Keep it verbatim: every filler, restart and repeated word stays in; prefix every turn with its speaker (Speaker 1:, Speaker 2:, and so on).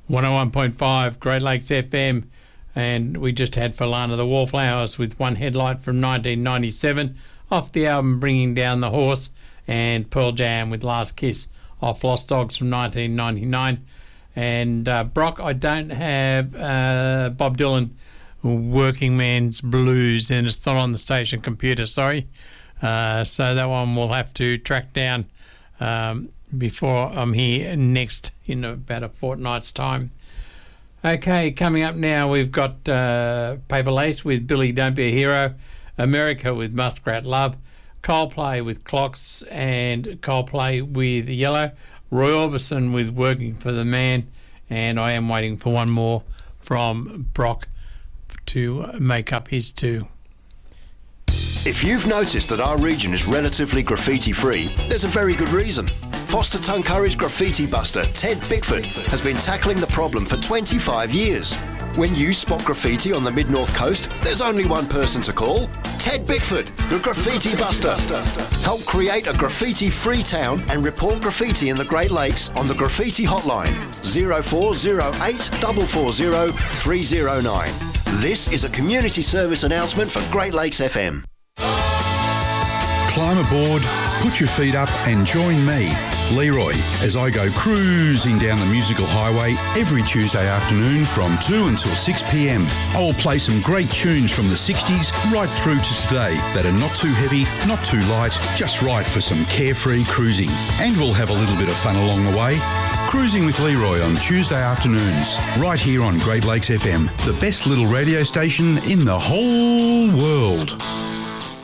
Speaker 1: one oh one point five Great Lakes F M, and we just had Falana the Wallflowers with One Headlight from nineteen ninety-seven off the album Bringing Down the Horse, and Pearl Jam with Last Kiss off Lost Dogs from nineteen ninety-nine. And uh, Brock, I don't have uh, Bob Dylan Working Man's Blues, and it's not on the station computer, sorry. Uh, so that one we'll have to track down um, before I'm here next in about a fortnight's time. Okay, coming up now, we've got uh, Paper Lace with Billy Don't Be a Hero, America with Muskrat Love, Coldplay with Clocks, and Coldplay with Yellow, Roy Orbison with Working for the Man, and I am waiting for one more from Brock to make up his two.
Speaker 2: If you've noticed that our region is relatively graffiti-free, there's a very good reason. Foster Tuncurry's graffiti buster, Ted Bickford, has been tackling the problem for twenty-five years. When you spot graffiti on the mid-north coast, there's only one person to call. Ted Bickford, the Graffiti Buster. Help create a graffiti-free town and report graffiti in the Great Lakes on the Graffiti Hotline, zero four zero eight, four four zero, three zero nine. This is a community service announcement for Great Lakes F M.
Speaker 3: Climb aboard, put your feet up and join me, Leroy, as I go cruising down the musical highway every Tuesday afternoon from two until six p.m. I will play some great tunes from the sixties right through to today that are not too heavy, not too light, just right for some carefree cruising. And we'll have a little bit of fun along the way. Cruising with Leroy on Tuesday afternoons, right here on Great Lakes F M, the best little radio station in the whole world.